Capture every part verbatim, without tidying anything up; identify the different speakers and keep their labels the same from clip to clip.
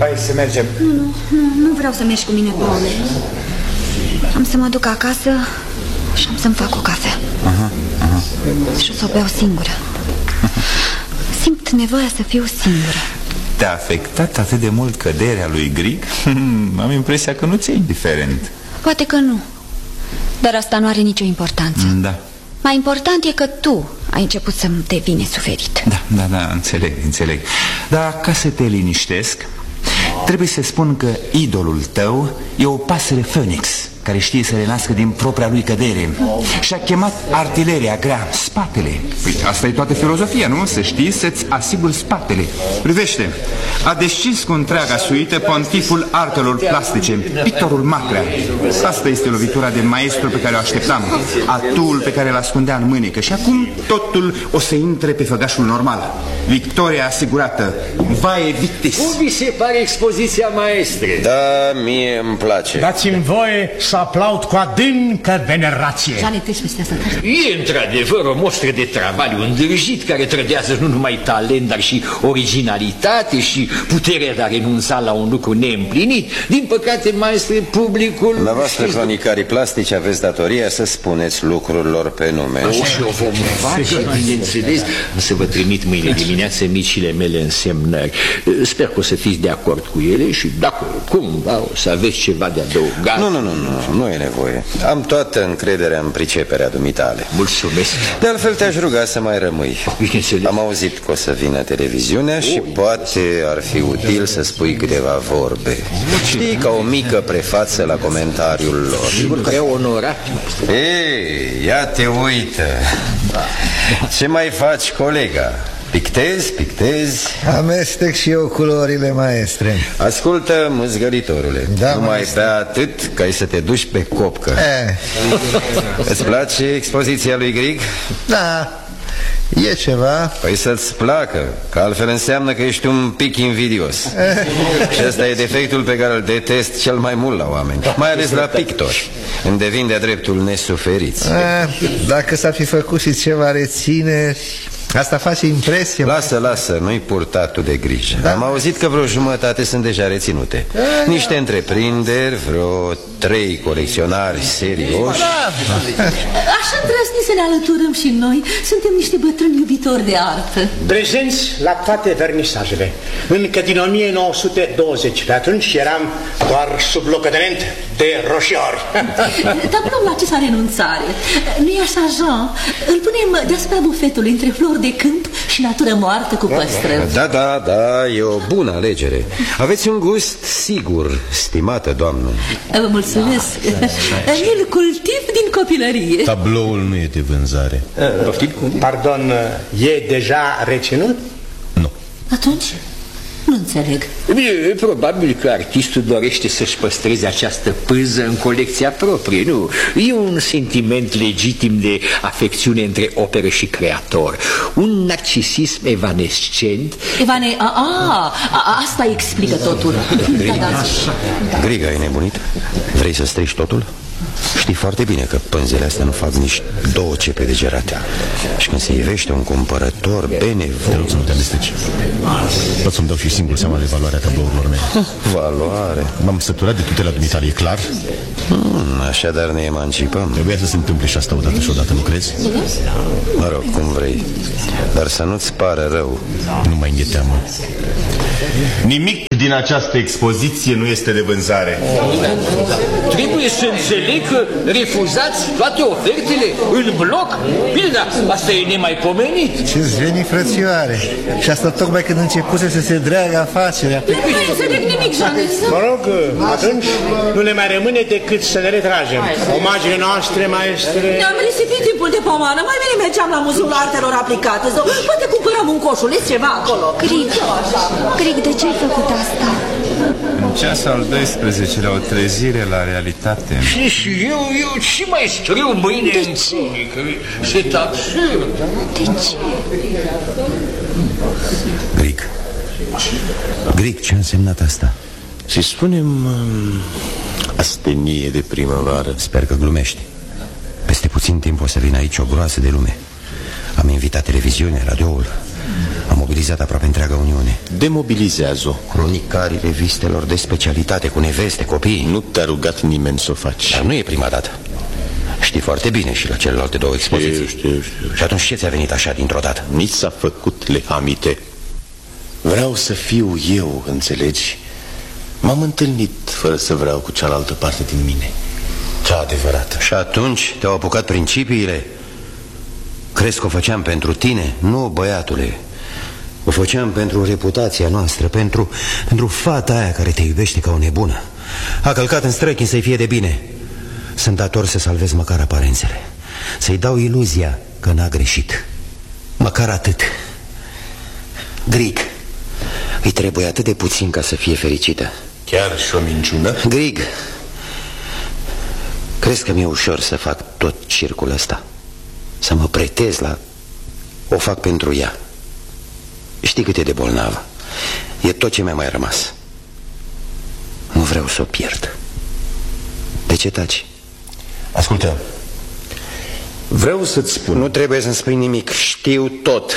Speaker 1: Hai să mergem.
Speaker 2: Nu, nu, nu, nu vreau să mergi cu mine, Paule. Am să mă duc acasă și am să-mi fac o cafea.
Speaker 1: Aha, aha.
Speaker 2: Și o să o beau singură. Simt nevoia să fiu singură.
Speaker 1: Te-a afectat atât de mult căderea lui Grig? Am impresia că nu ți-e indiferent.
Speaker 2: Poate că nu, dar asta nu are nicio importanță.
Speaker 1: Da.
Speaker 2: Mai important e că tu ai început să-mi devine suferit.
Speaker 1: Da, da, da, înțeleg, înțeleg. Dar ca să te liniștesc, trebuie să spun că idolul tău e o pasăre Phoenix, care știe să renască din propria lui cădere. Și-a chemat artileria grea, spatele. Păi asta e toată filozofia, nu? Să știi să-ți asiguri spatele. Privește, a descins cu întreaga suită pontiful artelor plastice, pictorul Macrea. Asta este lovitura de maestru pe care o așteptam, atul pe care îl ascundea în mânecă. Și acum totul o să intre pe făgașul normal. Victoria asigurată, vae victis.
Speaker 3: Cum vi se pare expoziția maestre?
Speaker 4: Da, mie îmi place.
Speaker 5: Dați-mi voie să aplaud cu adâncă venerație.
Speaker 2: Jane, treci peste asta.
Speaker 3: E într-adevăr o mostră de travaliu îndrăjit care trădează nu numai talent, dar și originalitate și puterea de a renunța la un lucru neîmplinit. Din păcate, maestre, publicul...
Speaker 4: Dumneavoastră, cronicarii plastici, aveți datoria să spuneți lucrurilor pe nume.
Speaker 3: O, și o vom face, bineînțeles. Să vă trimit mâine dimineață micile mele însemnări. Sper că o să fiți de acord cu ele și dacă cumva o să aveți ceva de adăugat.
Speaker 4: Nu, nu, nu, nu, nu e nevoie. Am toată încrederea în priceperea dumitale.
Speaker 3: Mulțumesc.
Speaker 4: De altfel te-aș ruga să mai rămâi. Am auzit că o să vină televiziunea și poate ar fi util să spui câteva vorbe. Știi, ca o mică prefață la comentariul lor.
Speaker 3: Sigur că e onorat.
Speaker 4: Ei, ia te uită. Ce mai faci, colega? Pictezi, pictezi?
Speaker 6: Amestec și eu culorile, maestre.
Speaker 4: Ascultă, mâzgălitorule,
Speaker 6: da,
Speaker 4: numai pe atât ca să te duci pe copcă.
Speaker 6: eh.
Speaker 4: Îți place expoziția lui Grig?
Speaker 6: Da, e ceva.
Speaker 4: Păi să-ți placă, că altfel înseamnă că ești un pic invidios. Și ăsta e defectul pe care îl detest cel mai mult la oameni, mai ales la pictori, îmi devin de-a dreptul nesuferiți.
Speaker 6: eh, Dacă s-ar fi făcut și ceva rețineri, asta face impresie.
Speaker 4: Lasă, lasă, nu-i purta tu de grijă, da. Am auzit că vreo jumătate sunt deja reținute. Niște întreprinderi, vreo trei colecționari serioși.
Speaker 7: Așa îndrăzni să ne alăturăm și noi. Suntem niște bătrâni iubitori de artă.
Speaker 5: Prezenți la toate vernisajele. Încă din o mie nouă sute douăzeci. Pe atunci eram doar sublocotenent de roșiori.
Speaker 7: Dar până la acesta renunțare, nu-i așa, Jean? Îl punem deasupra bufetului între flori de câmp și natură moartă cu păstrăvi.
Speaker 4: Da, da, da, e o bună alegere. Aveți un gust sigur, stimată doamnă.
Speaker 7: Vă mulțumesc. Mi-l cultiv din copilărie.
Speaker 8: Tabloul nu e de vânzare.
Speaker 5: Pardon, e deja reținut?
Speaker 8: Nu.
Speaker 7: Atunci? Nu înțeleg.
Speaker 3: E probabil că artistul dorește să-și păstreze această pâză în colecția proprie, nu? E un sentiment legitim de afecțiune între operă și creator. Un narcisism evanescent.
Speaker 7: Evane, a, a, a, asta explică totul. Da, da.
Speaker 4: Griga, ai nebunit? Vrei să strici totul? Știi foarte bine că pânzele astea nu fac nici două cepe de gerate. Și când se ivește un cumpărător benevol...
Speaker 8: Te rog să nu te amesteci. Pot să-mi dau și singur seama de valoarea tablourilor mele.
Speaker 4: Valoare?
Speaker 8: M-am săturat de tutela dumitale, e clar?
Speaker 4: Hmm, așadar ne emancipăm.
Speaker 8: Trebuia să se întâmple și asta odată și odată, nu crezi?
Speaker 4: Mă rog, cum vrei. Dar să nu-ți pară rău.
Speaker 8: Nu mai îmi e teamă.
Speaker 9: Nimic din această expoziție nu este de vânzare.
Speaker 3: Trebuie să înțeleg că refuzați toate ofertele în bloc? Bine, dar asta e nemaipomenit.
Speaker 6: Ce-ți veni, frățioare? Și asta tocmai când începuse să se dreagă afacerea.
Speaker 7: Nu mai înțeleg nimic, Jean.
Speaker 5: Mă rog, atunci nu ne mai rămâne decât să ne retragem. Omagile noastre, maestre...
Speaker 7: Ne-am risipit timpul de pomană. Mai bine mergeam la Muzeul Artelor Aplicate sau poate cumpăram un coșuleț, ceva acolo.
Speaker 2: Grig, Grig, de ce ai făcut asta?
Speaker 1: În ceasul al doisprezecelea o trezire la realitate.
Speaker 3: Și, și eu, eu ce mai scriu mâine în cronică? C'est absurd.
Speaker 2: De ce?
Speaker 4: Grig. Grig, ce a însemnat asta?
Speaker 8: Să-i spunem um, astenie de primăvară.
Speaker 4: Sper că glumești. Peste puțin timp o să vină aici o groază de lume. Am invitat televiziunea, radioul. A mobilizat aproape întreaga Uniune.
Speaker 9: Demobilizează-o.
Speaker 4: Cronicarii revistelor de specialitate cu neveste, copii.
Speaker 9: Nu te-a rugat nimeni să o faci.
Speaker 4: Dar nu e prima dată. Știi foarte bine și la celelalte două expoziții.
Speaker 9: Știu, știu, știu.
Speaker 4: Și atunci ce ți-a venit așa dintr-o dată?
Speaker 9: Ni s-a făcut lehamite. Vreau să fiu eu, înțelegi? M-am întâlnit fără să vreau cu cealaltă parte din mine, cea adevărată.
Speaker 4: Și atunci te-au apucat principiile? Crezi că o făceam pentru tine? Nu, băiatule. O făceam pentru reputația noastră, pentru, pentru fata aia care te iubește ca o nebună. A călcat în străchini să-i fie de bine. Sunt dator să salvez măcar aparențele, să-i dau iluzia că n-a greșit. Măcar atât. Grig, îi trebuie atât de puțin ca să fie fericită.
Speaker 9: Chiar și o minciună?
Speaker 4: Grig, crezi că mi-e ușor să fac tot circul ăsta? Să mă pretez la... O fac pentru ea. Știi cât e de bolnavă. E tot ce mi-a mai rămas. Nu vreau să o pierd. De ce taci?
Speaker 9: Ascultă, vreau să-ți spun...
Speaker 4: Nu trebuie să-mi spui nimic, știu tot.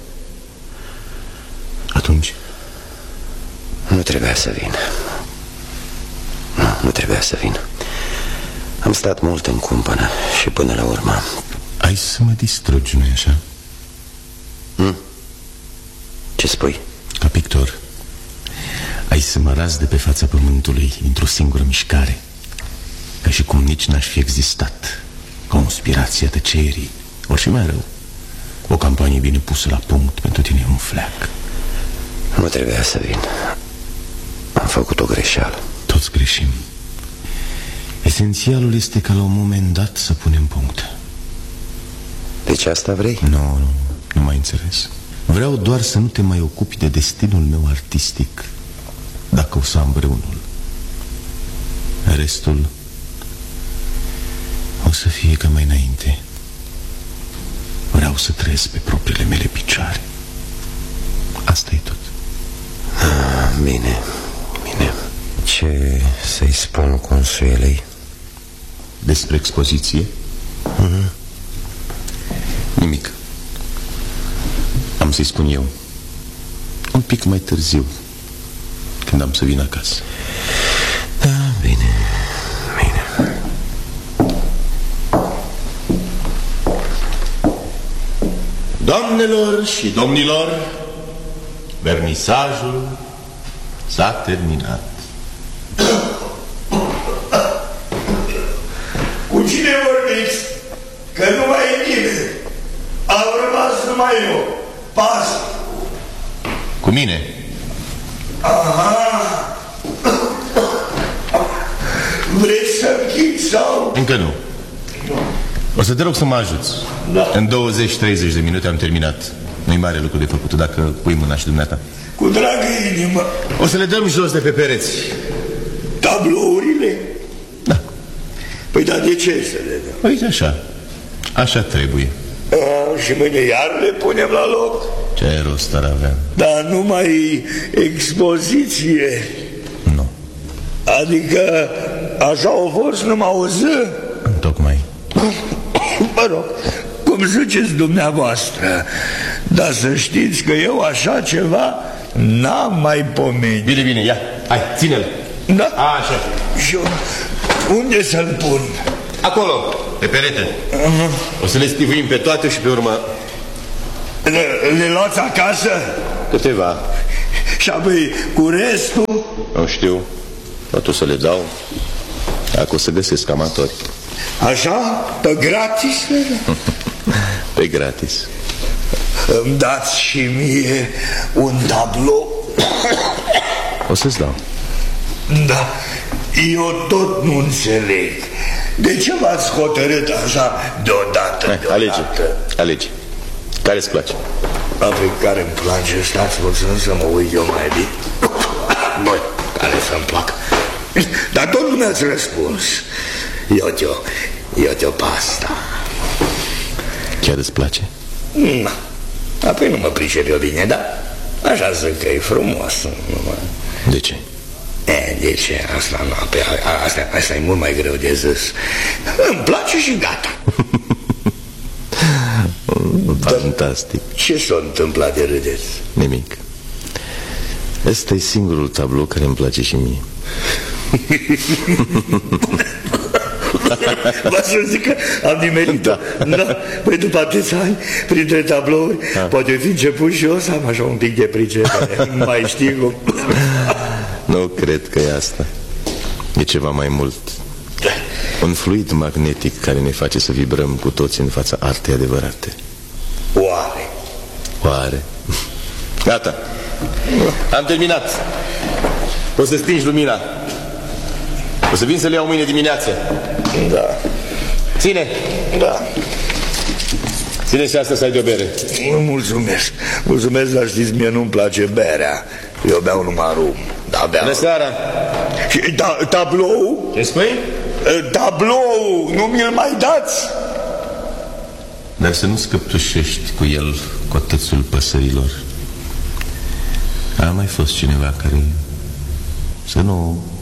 Speaker 9: Atunci?
Speaker 4: Nu trebuia să vin. Nu, nu trebuia să vin. Am stat mult în cumpănă și până la urmă...
Speaker 9: Ai să mă distrugi, nu-i așa?
Speaker 4: Hmm? Ce spui?
Speaker 9: Ca pictor, ai să mă raz de pe fața pământului dintr-o singură mișcare, ca și cum nici n-aș fi existat. Conspirația tăcerii, ori și mai rău, o campanie bine pusă la punct pentru tine un fleac.
Speaker 4: Nu trebuia să vin. Am făcut o greșeală.
Speaker 9: Toți greșim. Esențialul este ca la un moment dat să punem punct.
Speaker 4: Deci asta vrei?
Speaker 9: Nu, nu, nu m-ai înțeles. Vreau doar să nu te mai ocupi de destinul meu artistic, dacă o să am vreunul. Restul o să fie ca mai înainte. Vreau să trăiesc pe propriile mele picioare. Asta e tot.
Speaker 4: Ah, bine, bine. Ce să-i spun Consuelei?
Speaker 9: Despre expoziție?
Speaker 4: Mm-hmm.
Speaker 9: Nimic. Am să-i spun eu un pic mai târziu, când am să vin acasă.
Speaker 4: Da, bine, bine.
Speaker 9: Doamnelor și domnilor, vernisajul s-a terminat.
Speaker 10: Cu cine vorbiți? Că nu mai e nimeni. Am rămas numai eu. Pas.
Speaker 9: Cu mine.
Speaker 10: Aha. Vreți să închid sau?
Speaker 9: Încă nu. O să te rog să mă ajuți.
Speaker 10: Da.
Speaker 9: În douăzeci treizeci de minute am terminat. Nu-i mare lucru de făcut dacă pui mâna și dumneata.
Speaker 10: Cu dragă inimă.
Speaker 9: O să le dăm jos de pe pereți.
Speaker 10: Tablourile?
Speaker 9: Da.
Speaker 10: Păi da, de ce să le dăm?
Speaker 9: Uite așa. Așa trebuie.
Speaker 10: A, și mâine iar le punem la loc?
Speaker 9: Ce rost ar avea?
Speaker 10: Dar numai expoziție.
Speaker 9: Nu.
Speaker 10: Adică așa o fost numai o zi?
Speaker 9: Tocmai.
Speaker 10: Mă rog, cum ziceți dumneavoastră. Dar să știți că eu așa ceva n-am mai pomenit.
Speaker 9: Bine, bine, ia, hai, ține-l.
Speaker 10: Da?
Speaker 9: Așa.
Speaker 10: Și unde să-l pun?
Speaker 9: Acolo, pe perete. uh-huh. O să le stivuim pe toate și pe urmă
Speaker 10: Le, le luați acasă?
Speaker 9: câteva.
Speaker 10: Și apoi cu restul?
Speaker 9: Nu știu. Tot o să le dau. Dacă o să găsesc amatori.
Speaker 10: Așa? Pe gratis?
Speaker 9: Pe gratis.
Speaker 10: Îmi dați și mie un tablou?
Speaker 9: O să-ți dau.
Speaker 10: Da, eu tot nu înțeleg. De ce v-ați hotărât așa deodată,
Speaker 9: Hai,
Speaker 10: deodată?
Speaker 9: alege, alege. Care-ți place?
Speaker 10: La pe care îmi place, stați puțin să mă uit eu mai bine. Băi, care să-mi placă. Dar tot nu mi-ați răspuns. Eu-te-o, eu-te-o pasta.
Speaker 9: Chiar îți place?
Speaker 10: Na, apoi nu mă pricep eu bine, da? Așa zic că e frumos.
Speaker 9: De ce?
Speaker 10: E, de ce? Asta nu, pe, a, asta, asta e mult mai greu de zis. Îmi place și gata.
Speaker 9: Fantastic.
Speaker 10: Ce s-a întâmplat de râdeți?
Speaker 9: Nimic. Ăsta e singurul tablou care îmi place și mie.
Speaker 10: Vă să zic că am nimerit. Da. Da. Păi după atâția ani, printre tablouri, da. Poate fi început și eu să am așa un pic de pricepere. Mai știi cum?
Speaker 9: Nu cred că e asta. E ceva mai mult. Un fluid magnetic care ne face să vibrăm cu toți în fața artei adevărate.
Speaker 10: Oare?
Speaker 9: Oare? Gata. Am terminat. O să stingi lumina. O să vin să le iau mâine dimineață.
Speaker 10: Da.
Speaker 9: Ține.
Speaker 10: Da.
Speaker 9: Ține și asta să ai de o bere.
Speaker 10: Mulțumesc. Mulțumesc, dar știți, mie nu-mi place berea. Eu beau numai rum. Da, beau.
Speaker 9: Bună seara.
Speaker 10: Și da, tablou?
Speaker 9: Ce spui?
Speaker 10: Tablou, nu mi-l mai dați?
Speaker 9: Dar să nu scăptușești cu el cotățul păsărilor. A mai fost cineva care să nu